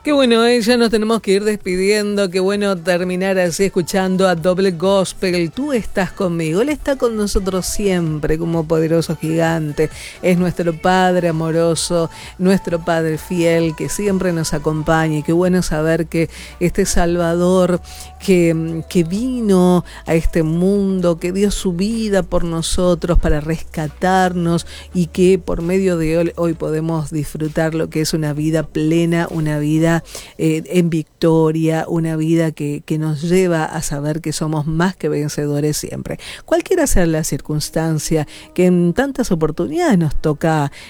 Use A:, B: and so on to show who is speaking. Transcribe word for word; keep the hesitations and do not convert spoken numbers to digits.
A: Qué bueno, ¿eh? Ya nos tenemos que ir despidiendo. Qué bueno terminar así escuchando a Doble Gospel. Tú estás conmigo. Él está con nosotros siempre como poderoso gigante. Es nuestro Padre amoroso, nuestro Padre fiel que siempre nos acompaña. Y qué bueno saber que este Salvador que, que vino a este mundo, que dio su vida por nosotros para rescatarnos y que por medio de él hoy podemos disfrutar lo que es una vida plena, una vida Eh, en victoria, una vida que, que nos lleva a saber que somos más que vencedores siempre. Cualquiera sea la circunstancia que en tantas oportunidades nos toca